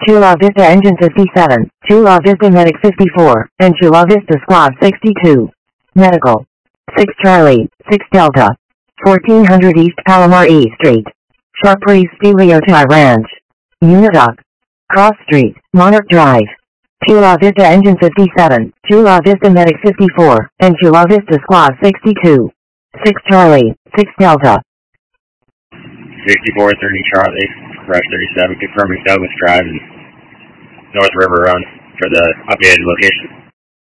Chula Vista Engine 57, Chula Vista Medic 54, and Chula Vista Squad 62. Medical. 6 Charlie, 6 Delta. 1400 East Palomar E Street. Sharp Breeze Stereotype Ranch. Unidoc. Cross Street, Monarch Drive. Chula Vista Engine 57, Chula Vista Medic 54, and Chula Vista Squad 62. 6 Charlie, 6 Delta. 6430 Charlie, Rush 37, confirming Douglas Drive and North River Run for the updated location.